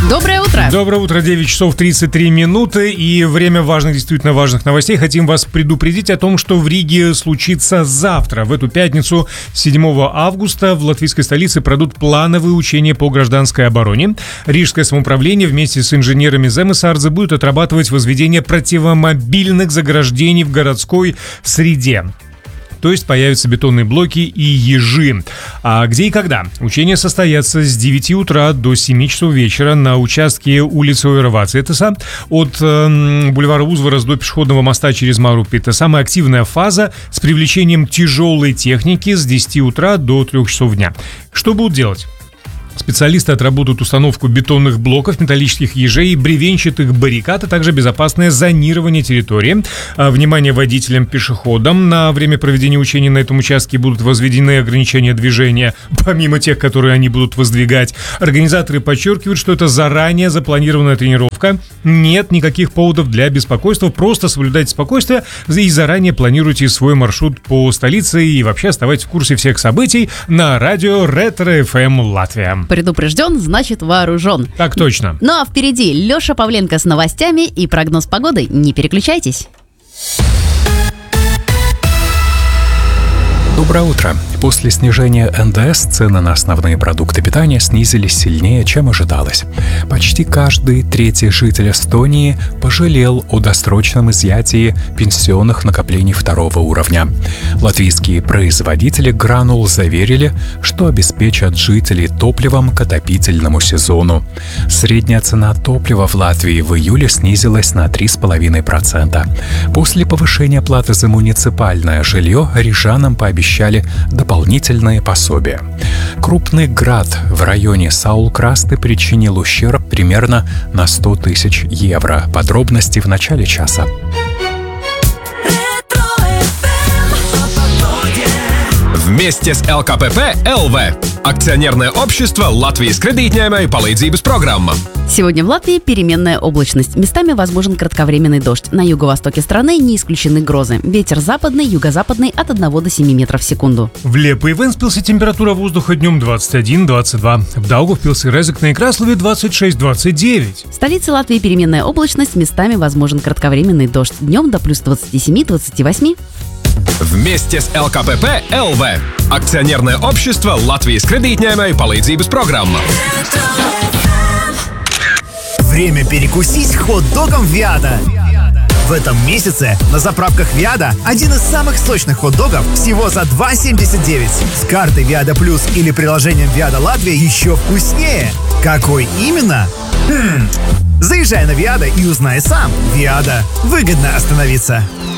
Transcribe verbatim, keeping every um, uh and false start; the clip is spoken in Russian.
Доброе утро. Доброе утро, девять часов тридцать три минуты. И время важных, действительно важных новостей. Хотим вас предупредить о том, что в Риге случится завтра. В эту пятницу, седьмого августа, в латвийской столице пройдут плановые учения по гражданской обороне. Рижское самоуправление вместе с инженерами Земесардзе будет отрабатывать возведение противомобильных заграждений в городской среде. То есть появятся бетонные блоки и ежи. А где и когда? Учения состоятся с девяти утра до семи часов вечера на участке улицы Ойрвацитеса от э, бульвара Узварас до пешеходного моста через Марупита. Самая активная фаза с привлечением тяжелой техники с десяти утра до трёх часов дня. Что будут делать? Специалисты отработают установку бетонных блоков, металлических ежей и бревенчатых баррикад, а также безопасное зонирование территории. Внимание водителям, пешеходам. На время проведения учений на этом участке будут возведены ограничения движения, помимо тех, которые они будут воздвигать. Организаторы подчеркивают, что это заранее запланированная тренировка. Нет никаких поводов для беспокойства. Просто соблюдайте спокойствие и заранее планируйте свой маршрут по столице и вообще оставайтесь в курсе всех событий на радио Ретро эф эм Латвия. Предупрежден, значит вооружен. Так точно. Ну а впереди Леша Павленко с новостями и прогноз погоды. Не переключайтесь. Доброе утро. После снижения эн дэ эс цены на основные продукты питания снизились сильнее, чем ожидалось. Почти каждый третий житель Эстонии пожалел о досрочном изъятии пенсионных накоплений второго уровня. Латвийские производители гранул заверили, что обеспечат жителей топливом к отопительному сезону. Средняя цена топлива в Латвии в июле снизилась на три целых пять десятых процента. После повышения платы за муниципальное жилье рижанам пообещали дополнительные пособия. Крупный град в районе Саулкрасты причинил ущерб примерно на сто тысяч евро. Подробности в начале часа. Вместе с эл ка пэ пэ эл вэ. Акционерное общество Латвijas кредитņēmēju palīdzības программа. Сегодня в Латвии переменная облачность. Местами возможен кратковременный дождь. На юго-востоке страны не исключены грозы. Ветер западный, юго-западный от одного до семи метров в секунду. В Лепо и Вентспилсе температура воздуха днем двадцать один - двадцать два. В Даугавпилсе, Резекне и Краслове двадцать шесть - двадцать девять. В столице Латвии переменная облачность. Местами возможен кратковременный дождь. Днем до плюс двадцать семь - двадцать восемь. Вместе с эл ка пэ пэ эл вэ. Акционерное общество Латвijas кредитņēmēju palīdzības программа. Время перекусить хот-догом Виада. В этом месяце на заправках Виада один из самых сочных хот-догов всего за два семьдесят девять. С картой Виада Плюс или приложением Виада Латвия еще вкуснее. Какой именно? Хм. Заезжай на Виада и узнай сам. Виада. Выгодно остановиться.